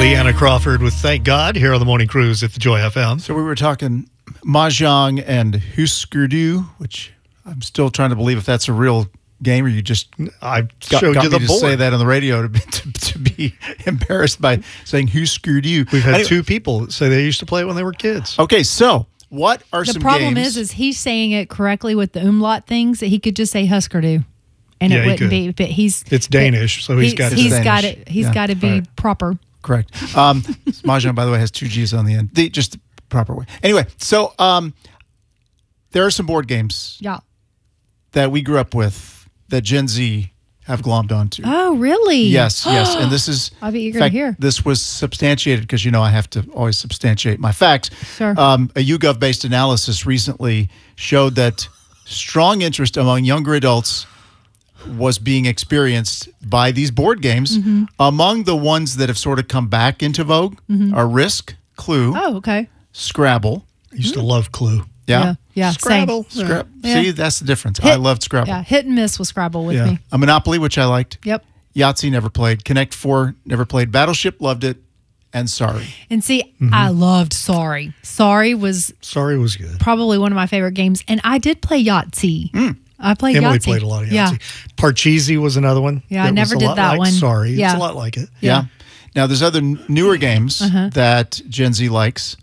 Leanna Crawford with Thank God here on the Morning Cruise at the Joy FM. So we were talking Mahjong and Huskardu, which I'm still trying to believe if that's a real game or you just I got showed you me the to board. say that on the radio to be embarrassed by saying Huskardu. We've had two people that say they used to play it when they were kids. Okay, so what are some The problem games? is he's saying it correctly with the umlaut things. That he could just say Huskardu, and Yeah, it he wouldn't could. be. But It's Danish, so he's got to He's say. got Danish. it. He's Yeah. got to be Right. proper. Correct. Mahjong, by the way, has two G's on the end. Just the proper way. Anyway, so there are some board games Yeah. that we grew up with that Gen Z have glommed onto. Oh, really? Yes. And this is, I bet you're in gonna fact, hear. this was substantiated because, I have to always substantiate my facts. Sure. A YouGov-based analysis recently showed that strong interest among younger adults was being experienced by these board games. Mm-hmm. Among the ones that have sort of come back into vogue are Risk, Clue, Oh, okay. Scrabble. I used to love Clue. Yeah. Yeah. Scrabble. Scrab- Yeah. See, that's the difference. I loved Scrabble. Yeah. Hit and miss with Scrabble with Yeah. me. A Monopoly, which I liked. Yep. Yahtzee, never played. Connect 4, never played. Battleship, loved it. And Sorry. And see, Mm-hmm. I loved Sorry. Sorry was Sorry was good. probably one of my favorite games, and I did play Yahtzee. I played Emily Yahtzee. played a lot of Yahtzee. Yeah. Parcheesi was another one. Yeah, I that was never a did lot that like one. Sorry. It's Yeah. a lot like it. Yeah. Now, there's other newer games Uh-huh. that Gen Z likes.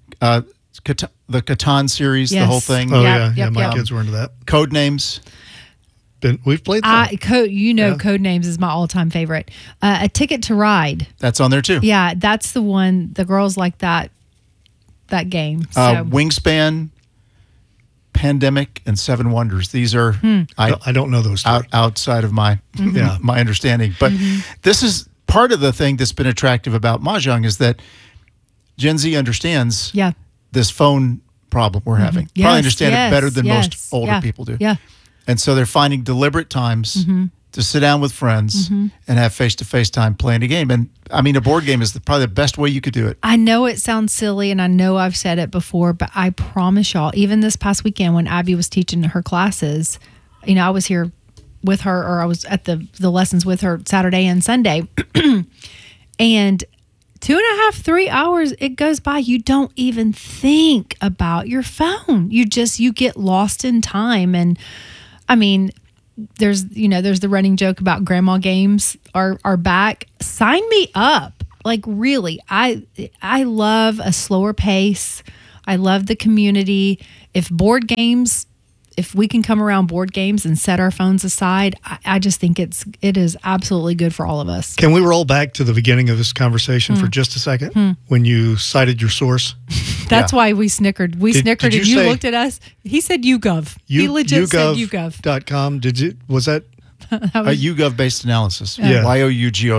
The Catan series, the Yes. whole thing. Oh, Yep, yeah. yep, My yep. kids were into that. Codenames. We've played that. Yeah. Codenames is my all-time favorite. A Ticket to Ride. That's on there, too. Yeah, that's the one. The girls like that game. So Wingspan, Pandemic, and Seven Wonders. These are I don't know those three. outside of my Yeah. my understanding. But this is part of the thing that's been attractive about Mahjong is that Gen Z understands yeah. this phone problem we're having. Yes, Probably understand yes, it better than most yes, older yeah, people do. Yeah. And so they're finding deliberate times to sit down with friends and have face-to-face time playing a game. And I mean, a board game is probably the best way you could do it. I know it sounds silly, and I know I've said it before, but I promise y'all, even this past weekend when Abby was teaching her classes, I was here with her, or I was at the lessons with her Saturday and Sunday, and 2.5, 3 hours, it goes by. You don't even think about your phone. You get lost in time. And I mean, there's the running joke about grandma games are back. Sign me up. Like, really, I love a slower pace. I love the community. If we can come around board games and set our phones aside, I just think it is absolutely good for all of us. Can we roll back to the beginning of this conversation for just a second when you cited your source? That's why we snickered. We snickered, did and you you say- looked at us. He said YouGov. He legit said YouGov. YouGov.com. Was that? A YouGov-based analysis. Yeah. YOUGO